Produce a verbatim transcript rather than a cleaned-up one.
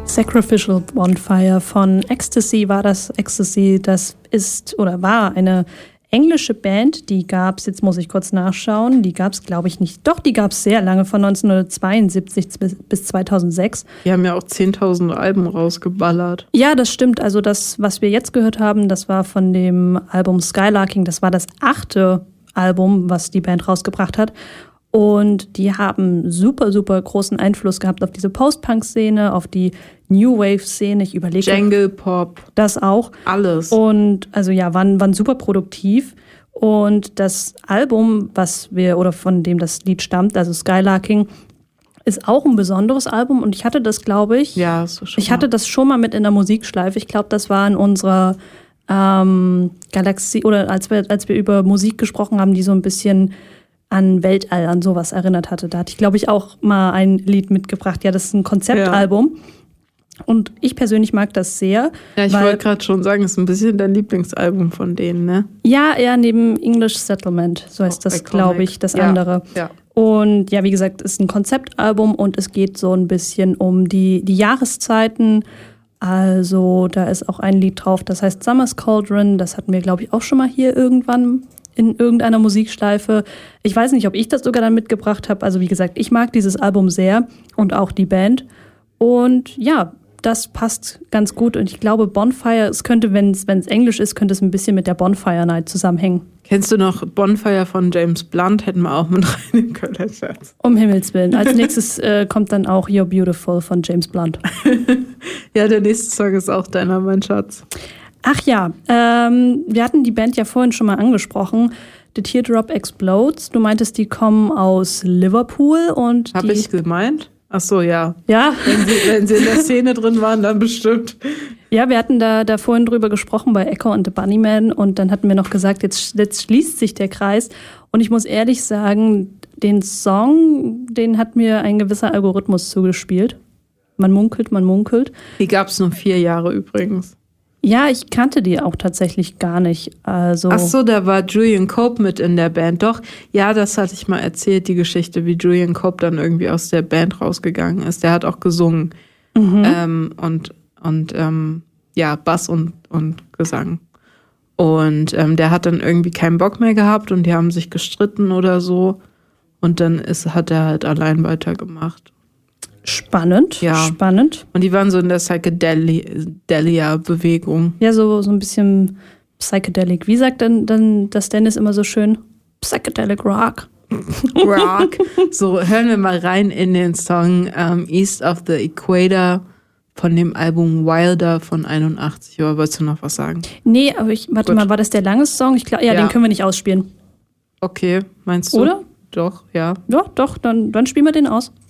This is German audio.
Sacrificial Bonfire von Ecstasy war das. Ecstasy, das ist oder war eine englische Band, die gab es, jetzt muss ich kurz nachschauen, die gab es, glaube ich, nicht. Doch, die gab es sehr lange, von neunzehnhundertzweiundsiebzig bis zweitausendsechs. Die haben ja auch zehntausend Alben rausgeballert. Ja, das stimmt. Also das, was wir jetzt gehört haben, das war von dem Album Skylarking. Das war das achte Album, was die Band rausgebracht hat. Und die haben super, super großen Einfluss gehabt auf diese Post-Punk-Szene, auf die New Wave-Szene. Ich überlege. Jangle Pop. Das auch. Alles. Und also ja, waren, waren super produktiv. Und das Album, was wir, oder von dem das Lied stammt, also Skylarking, ist auch ein besonderes Album. Und ich hatte das, glaube ich, ja, so schon ich hatte das schon mal mit in der Musikschleife. Ich glaube, das war in unserer ähm, Galaxie, oder als wir, als wir über Musik gesprochen haben, die so ein bisschen an Weltall, an sowas erinnert hatte. Da hatte ich, glaube ich, auch mal ein Lied mitgebracht. Ja, das ist ein Konzeptalbum. Ja. Und ich persönlich mag das sehr. Ja, ich wollte gerade schon sagen, es ist ein bisschen dein Lieblingsalbum von denen, ne? Ja, eher neben English Settlement. So heißt das, glaube ich, das ja. andere. Ja. Und ja, wie gesagt, es ist ein Konzeptalbum und es geht so ein bisschen um die, die Jahreszeiten. Also da ist auch ein Lied drauf, das heißt Summer's Cauldron. Das hatten wir, glaube ich, auch schon mal hier irgendwann in irgendeiner Musikschleife. Ich weiß nicht, ob ich das sogar dann mitgebracht habe. Also wie gesagt, ich mag dieses Album sehr und auch die Band. Und ja, das passt ganz gut. Und ich glaube, Bonfire, es könnte, wenn es Englisch ist, könnte es ein bisschen mit der Bonfire Night zusammenhängen. Kennst du noch Bonfire von James Blunt? Hätten wir auch mit rein können, Schatz. Um Himmels Willen. Als nächstes äh, kommt dann auch You're Beautiful von James Blunt. Ja, der nächste Song ist auch deiner, mein Schatz. Ach ja, ähm, wir hatten die Band ja vorhin schon mal angesprochen. The Teardrop Explodes. Du meintest, die kommen aus Liverpool und Hab die... ich gemeint? Ach so, ja. Ja. Wenn sie, wenn sie in der Szene drin waren, dann bestimmt. Ja, wir hatten da, da vorhin drüber gesprochen bei Echo and the Bunnymen und dann hatten wir noch gesagt, jetzt, jetzt schließt sich der Kreis. Und ich muss ehrlich sagen, den Song, den hat mir ein gewisser Algorithmus zugespielt. Man munkelt, man munkelt. Die gab es nur vier Jahre übrigens. Ja, ich kannte die auch tatsächlich gar nicht. Also Ach so, da war Julian Cope mit in der Band. Doch, ja, das hatte ich mal erzählt, die Geschichte, wie Julian Cope dann irgendwie aus der Band rausgegangen ist. Der hat auch gesungen. Mhm. Ähm, und und ähm, ja, Bass und, und Gesang. Und ähm, der hat dann irgendwie keinen Bock mehr gehabt und die haben sich gestritten oder so. Und dann ist, hat er halt allein weitergemacht. Spannend, ja. spannend. Und die waren so in der Psychedelia-Bewegung. Ja, so, so ein bisschen Psychedelic. Wie sagt denn, denn das Dennis immer so schön? Psychedelic Rock. Rock. So, hören wir mal rein in den Song um, East of the Equator von dem Album Wilder von einundachtzig. Oder wolltest du noch was sagen? Nee, aber ich, warte Gut. mal, war das der lange Song? Ich glaub, ja, ja, den können wir nicht ausspielen. Okay, meinst du? Oder? Doch, ja. Ja, doch, dann, dann spielen wir den aus.